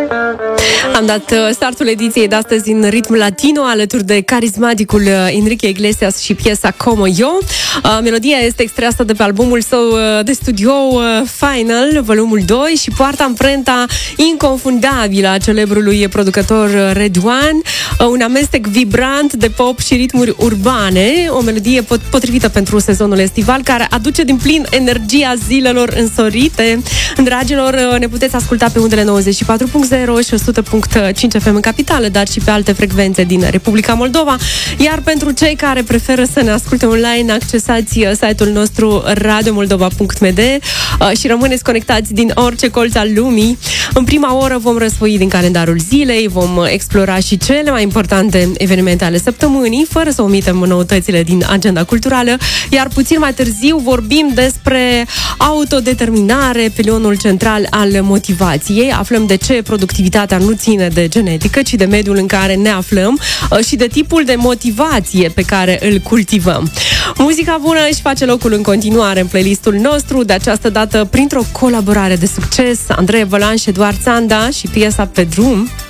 Am dat startul ediției de astăzi în ritm latino, alături de carismaticul Enrique Iglesias și piesa Como Yo. Melodia este extrasă de pe albumul său de studio Final, volumul 2, și poartă amprenta inconfundabilă a celebrului producător Red One, un amestec vibrant de pop și ritmuri urbane, o melodie potrivită pentru sezonul estival, care aduce din plin energia zilelor însorite. Dragilor, ne puteți asculta pe undele 94.0 și 100.5 FM în capitală, dar și pe alte frecvențe din Republica Moldova. Iar pentru cei care preferă să ne asculte online, accesați site-ul nostru radiomoldova.md și rămâneți conectați din orice colț al lumii. În prima oră vom răsfoi din calendarul zilei, vom explora și cele mai importante evenimente ale săptămânii, fără să omitem noutățile din agenda culturală, iar puțin mai târziu vorbim despre autodeterminare, pilonul central al motivației. Aflăm de ce productivitatea nu ține de genetică, ci de mediul în care ne aflăm și de tipul de motivație pe care îl cultivăm. Muzica bună își face locul în continuare în playlistul nostru, de această dată printr-o colaborare de succes, Andrei Vălan și Eduard Țanda și piesa Pe Drum.